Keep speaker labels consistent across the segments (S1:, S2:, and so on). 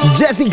S1: Jesse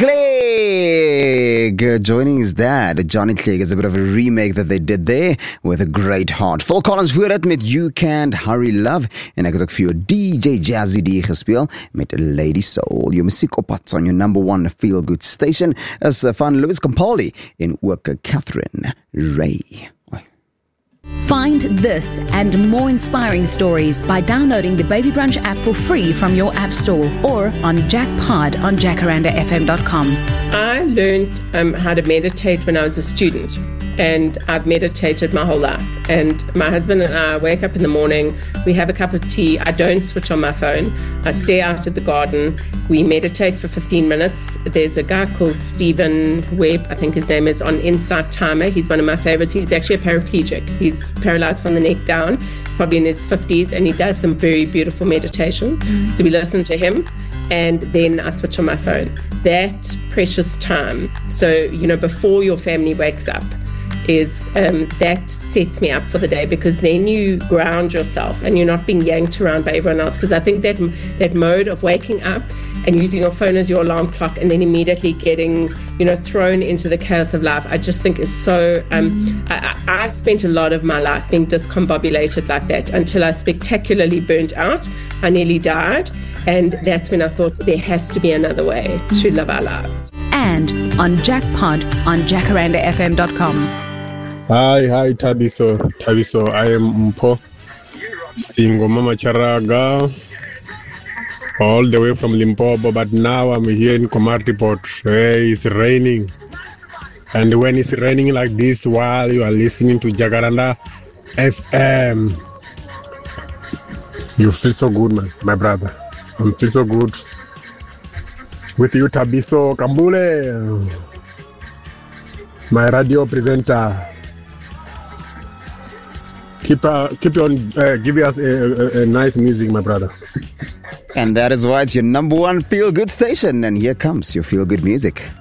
S1: Clegg joining his dad, Johnny Clegg. It's a bit of a remake that they did there with a great heart. Phil Collins voor het met You Can't Hurry Love. En ek het ook vir jou DJ Jazzy D gespeel met Lady Soul. Jou musiek op pad on your number one feel-good station is van Louis Campoli en ook Catherine Ray.
S2: Find this and more inspiring stories by downloading the Baby Brunch app for free from your app store or on Jackpod on jacarandafm.com.
S3: I learned how to meditate when I was a student, and I've meditated my whole life. And my husband and I wake up in the morning, we have a cup of tea, I don't switch on my phone, I stare out at the garden, we meditate for 15 minutes. There's a guy called Stephen Webb, I think his name is, on Insight Timer. He's one of my favorites. He's actually a paraplegic. He's paralyzed from the neck down. He's probably in his 50s, and he does some very beautiful meditation. So we listen to him, and then I switch on my phone. That precious time, so, before your family wakes up, is that sets me up for the day, because then you ground yourself and you're not being yanked around by everyone else. Because I think that mode of waking up and using your phone as your alarm clock and then immediately getting thrown into the chaos of life, I just think is so I spent a lot of my life being discombobulated like that until I spectacularly burnt out. I nearly died, and that's when I thought there has to be another way to live our lives.
S2: And on Jackpod on jacarandafm.com.
S4: Hi, Tabiso. I am Mpo, Singo Mama Charaga, all the way from Limpopo, but now I'm here in Komati Port. It's raining. And when it's raining like this while you are listening to Jacaranda FM, you feel so good, man, my brother. I feel so good. With you, Tabiso Kambule, my radio presenter. Keep on, give us a nice music, my brother.
S1: And that is why it's your number one feel-good station. And here comes your feel-good music.